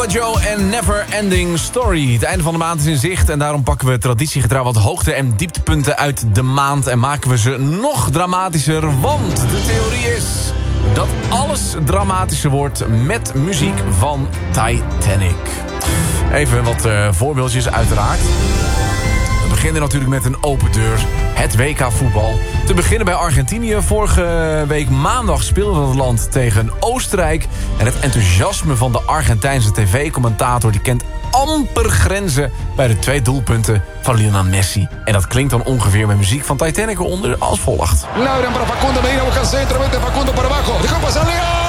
Joe en Never Ending Story. Het einde van de maand is in zicht en daarom pakken we traditiegetrouw wat hoogte- en dieptepunten uit de maand en maken we ze nog dramatischer, want de theorie is dat alles dramatischer wordt met muziek van Titanic. Even wat voorbeeldjes uiteraard. We beginnen natuurlijk met een open deur. Het WK voetbal. Te beginnen bij Argentinië. Vorige week maandag speelde het land tegen Oostenrijk. En het enthousiasme van de Argentijnse tv-commentator... die kent amper grenzen bij de 2 doelpunten van Lionel Messi. En dat klinkt dan ongeveer met muziek van Titanic eronder als volgt. Lauren para Facundo, Medina busca el centro, mete Facundo para abajo. Dejó pasar Leo.